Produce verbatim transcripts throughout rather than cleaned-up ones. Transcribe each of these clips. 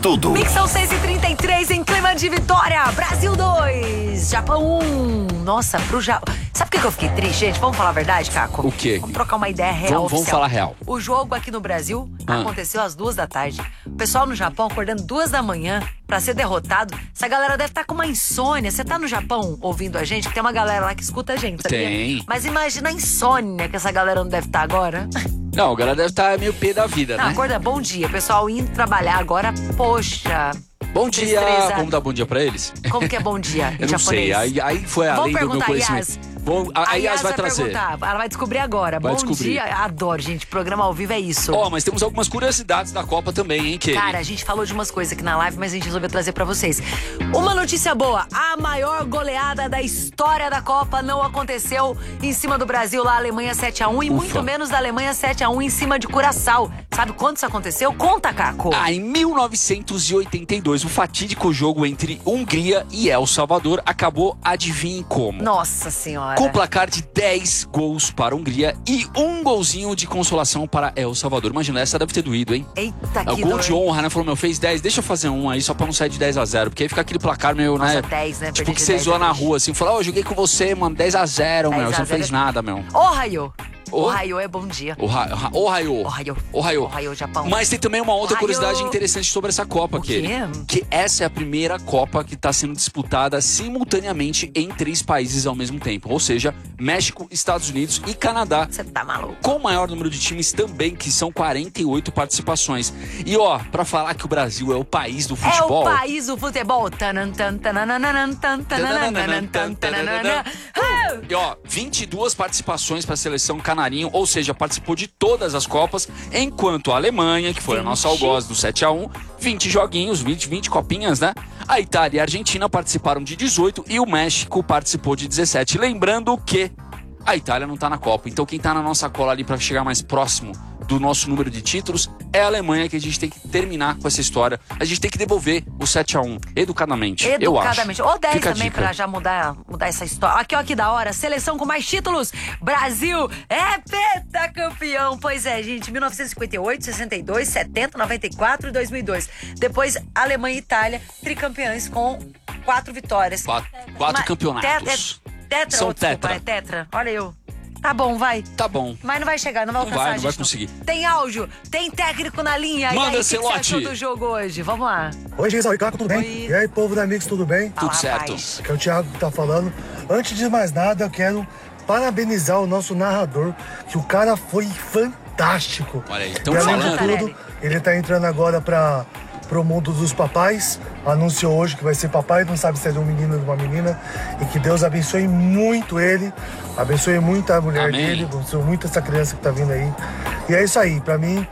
tudo. Mixão seis e trinta e três em clima de vitória. Brasil dois, Japão um. Nossa, pro Japão. Sabe por que eu fiquei triste, gente? Vamos falar a verdade, Caco? O quê? Vamos trocar uma ideia real. Vamos, vamos falar real. O jogo aqui no Brasil ah. aconteceu às duas da tarde. O pessoal no Japão acordando duas da manhã pra ser derrotado. Essa galera deve estar com uma insônia. Você tá no Japão ouvindo a gente? Tem uma galera lá que escuta a gente, sabia? Tem. Mas imagina a insônia que essa galera não deve estar agora. Não, a galera deve estar meio pé da vida, não, né? Acorda, bom dia. Pessoal indo trabalhar agora, poxa... Bom dia! Destreza. Vamos dar bom dia pra eles? Como que é bom dia Eu em não japonês? sei, aí, aí foi além do meu conhecimento. Yas. Bom, a, a Yas vai, vai trazer. Perguntar. Ela vai descobrir agora. Vai bom descobrir. dia. Adoro, gente. Programa ao vivo é isso. Ó, oh, mas temos algumas curiosidades da Copa também, hein, Kelly? Cara, a gente falou de umas coisas aqui na live, mas a gente resolveu trazer pra vocês. Uma notícia boa. A maior goleada da história da Copa não aconteceu em cima do Brasil, lá, Alemanha sete a um. E Ufa. muito menos da Alemanha sete a um em cima de Curaçao. Sabe quando isso aconteceu? Conta, Caco. Ah, em mil novecentos e oitenta e dois, o fatídico jogo entre Hungria e El Salvador acabou, adivinhe como? Nossa Senhora. Com placar de dez gols para a Hungria e um golzinho de consolação para El Salvador. Imagina, essa deve ter doído, hein? Eita, É o que gol dor, de honra, né? Falou, meu, fez dez, deixa eu fazer um aí só pra não sair de dez a zero. Porque aí fica aquele placar meio, Nossa, né? dez, né? Tipo Perdi que de você dez zoa a na vinte. rua, assim. Falou, ó, eu joguei com você, mano, dez a zero, meu. dez a Você não fez zero. nada, meu. Ô, Raio. Ô? O Raio é bom dia. O Raio. O Raio. O Raio. O Raio. O Raio, Japão. Mas tem também uma outra Ohio. curiosidade interessante sobre essa Copa, O Kelly. quê? Que essa é a primeira Copa que está sendo disputada simultaneamente em três países ao mesmo tempo. Ou seja, México, Estados Unidos e Canadá. Você tá maluco? Com o maior número de times também, que são quarenta e oito participações. E ó, pra falar que o Brasil é o país do futebol... É o país do futebol. Tanan, tan, tanananan, tan, tanananan, tan, tanananan. Ah! E ó, vinte e duas participações para a seleção canarinho, ou seja, participou de todas as Copas, enquanto a Alemanha, que foi a nossa algoz do sete a um, vinte joguinhos, vinte, vinte copinhas, né? A Itália e a Argentina participaram de dezoito e o México participou de dezessete. Lembrando que a Itália não tá na Copa, então quem tá na nossa cola ali para chegar mais próximo do nosso número de títulos é a Alemanha, que a gente tem que terminar com essa história. A gente tem que devolver o sete a um, educadamente, eu acho. Educadamente. Ou dez Fica a também, dica. pra já mudar, mudar essa história. Aqui, ó, que da hora. Seleção com mais títulos. Brasil é pentacampeão. Pois é, gente. mil novecentos e cinquenta e oito, sessenta e dois, setenta, noventa e quatro e dois mil e dois. Depois, Alemanha e Itália, tricampeões com quatro vitórias. Quatro, quatro Uma- campeonatos. Tetra, é, tetra São ou, desculpa, tetra. é tetra. Olha eu. Tá bom, vai. Tá bom. Mas não vai chegar, não vai Não alcançar vai, a não gente. vai conseguir. Tem áudio, tem técnico na linha. Manda, e aí, o que que você Celote. achou do jogo hoje? Vamos lá. Oi, gente, oi, Caco, tudo bem? Oi. E aí, povo da Mix, tudo bem? Tudo Fala, certo. rapaz. Aqui é o Thiago que tá falando. Antes de mais nada, eu quero parabenizar o nosso narrador, que o cara foi fantástico. Olha aí, E estão além falando. de tudo, ele tá entrando agora para pro mundo dos papais. Anunciou hoje que vai ser papai, não sabe se é de um menino ou de uma menina. E que Deus abençoe muito ele, abençoe muito a mulher Amém. dele, abençoe muito essa criança que tá vindo aí. E é isso aí, pra mim,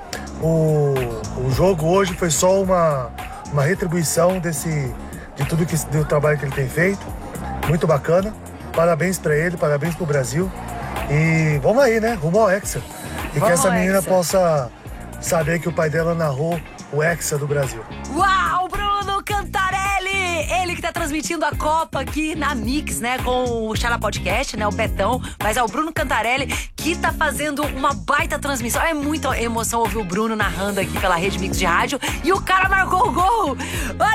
o, o jogo hoje foi só uma, uma retribuição desse, de tudo que do trabalho que ele tem feito. Muito bacana. Parabéns pra ele, parabéns pro Brasil. E vamos aí, né? Rumo ao Hexa. E Vamos que essa ao menina Hexa. possa saber que o pai dela narrou o Hexa do Brasil. Uau, Bruno Cantarelli! Ele que tá transmitindo a Copa aqui na Mix, né? Com o Xará Podcast, né? O Betão. Mas é o Bruno Cantarelli que tá fazendo uma baita transmissão. É muita emoção ouvir o Bruno narrando aqui pela Rede Mix de Rádio. E o cara marcou o gol!